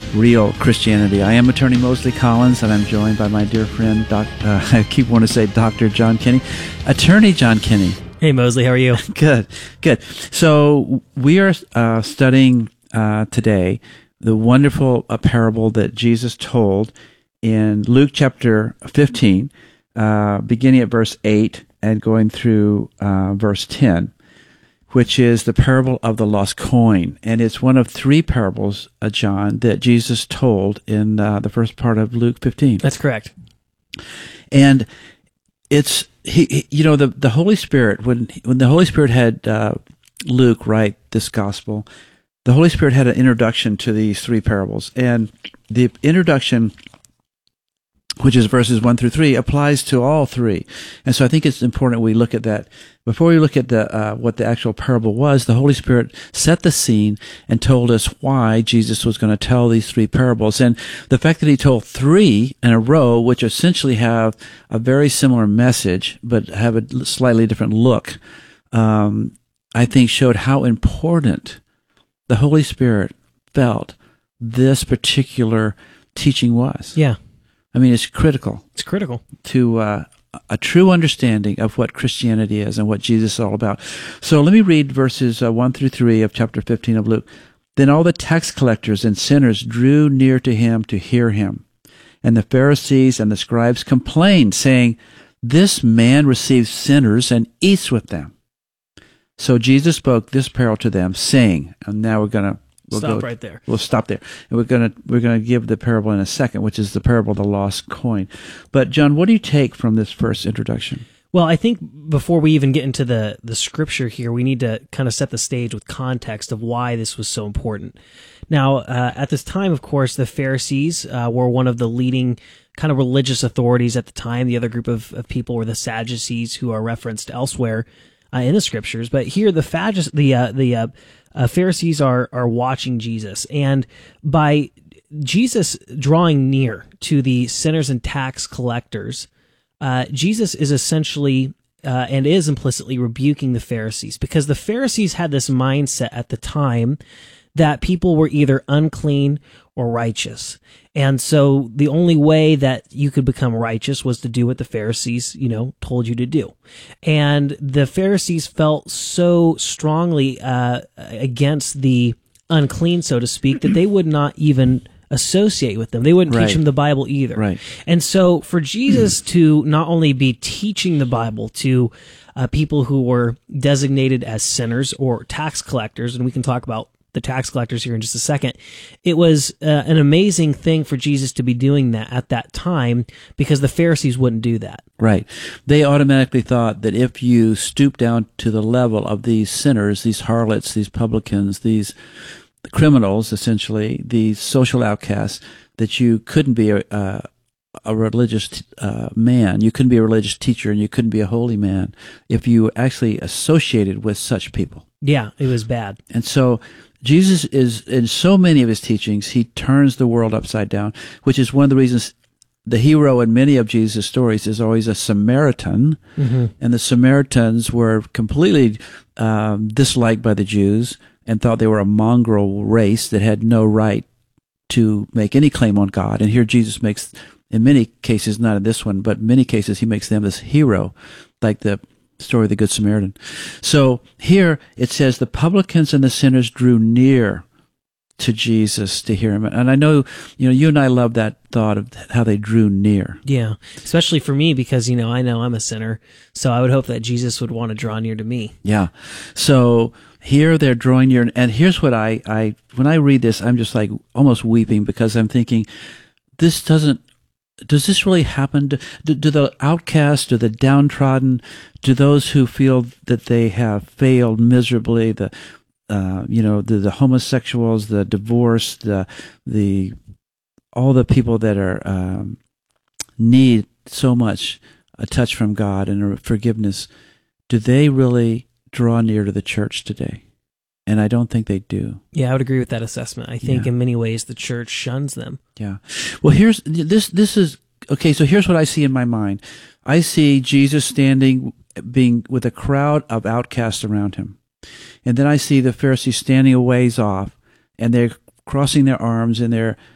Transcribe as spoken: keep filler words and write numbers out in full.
Real Christianity. I am Attorney Mosley Collins, and I'm joined by my dear friend, Doc, uh, I keep wanting to say Doctor John Kinney. Attorney John Kinney. Hey, Mosley, how are you? Good, good. So we are uh, studying uh, today the wonderful uh, parable that Jesus told in Luke chapter fifteen, uh, beginning at verse eight and going through uh, verse ten, which is the parable of the lost coin. And it's one of three parables, uh, John, that Jesus told in uh, the first part of Luke fifteen. That's correct. And it's, he, he, you know, the, the Holy Spirit, when, when the Holy Spirit had uh, Luke write this gospel, the Holy Spirit had an introduction to these three parables. And the introduction, which is verses one through three, applies to all three. And so I think it's important we look at that. Before we look at the uh, what the actual parable was, the Holy Spirit set the scene and told us why Jesus was going to tell these three parables. And the fact that he told three in a row, which essentially have a very similar message, but have a slightly different look, um, I think showed how important the Holy Spirit felt this particular teaching was. Yeah. I mean, it's critical. It's critical to uh, a true understanding of what Christianity is and what Jesus is all about. So let me read verses uh, one through three of chapter fifteen of Luke. Then all the tax collectors and sinners drew near to him to hear him. And the Pharisees and the scribes complained, saying, "This man receives sinners and eats with them." So Jesus spoke this parable to them, saying, and now we're going to We'll Stop go, right there. We'll stop there. And we're gonna we're gonna give the parable in a second, which is the parable of the lost coin. But John, what do you take from this first introduction? Well, I think before we even get into the, the scripture here, we need to kind of set the stage with context of why this was so important. Now, uh, at this time, of course, the Pharisees uh, were one of the leading kind of religious authorities at the time. The other group of, of people were the Sadducees, who are referenced elsewhere uh, in the scriptures. But here, the Phadus, the uh, the uh, Uh, Pharisees are are watching Jesus, and by Jesus drawing near to the sinners and tax collectors, uh, Jesus is essentially uh, and is implicitly rebuking the Pharisees, because the Pharisees had this mindset at the time that people were either unclean or righteous. And so the only way that you could become righteous was to do what the Pharisees, you know, told you to do. And the Pharisees felt so strongly uh, against the unclean, so to speak, that they would not even associate with them. They wouldn't right. teach them the Bible either. Right. And so for Jesus to not only be teaching the Bible to uh, people who were designated as sinners or tax collectors, and we can talk about the tax collectors here in just a second, it was uh, an amazing thing for Jesus to be doing that at that time, because the Pharisees wouldn't do that. Right. They automatically thought that if you stoop down to the level of these sinners, these harlots, these publicans, these criminals, essentially, these social outcasts, that you couldn't be a, uh, a religious uh, man, you couldn't be a religious teacher, and you couldn't be a holy man if you actually associated with such people. Yeah, it was bad. And so Jesus is, in so many of his teachings, he turns the world upside down, which is one of the reasons the hero in many of Jesus' stories is always a Samaritan. Mm-hmm. And the Samaritans were completely um, disliked by the Jews and thought they were a mongrel race that had no right to make any claim on God. And here Jesus makes, in many cases, not in this one, but many cases, he makes them this hero, like the story of the Good Samaritan. So here it says the publicans and the sinners drew near to Jesus to hear him. And I know, you know, you and I love that thought of how they drew near. Yeah, especially for me, because, you know, I know I'm a sinner, so I would hope that Jesus would want to draw near to me. Yeah. So here they're drawing near, and here's what I, I when I read this, I'm just like almost weeping, because I'm thinking, this doesn't, does this really happen? Do, do the outcast, do the downtrodden, do those who feel that they have failed miserably, the uh, you know, the, the homosexuals, the divorced, the the all the people that are um, need so much a touch from God and a forgiveness, do they really draw near to the church today? And I don't think they do. Yeah, I would agree with that assessment. I think Yeah. in many ways the church shuns them. Yeah. Well, here's this. This is okay. So here's what I see in my mind. I see Jesus standing, being with a crowd of outcasts around him, and then I see the Pharisees standing a ways off, and they're crossing their arms and they're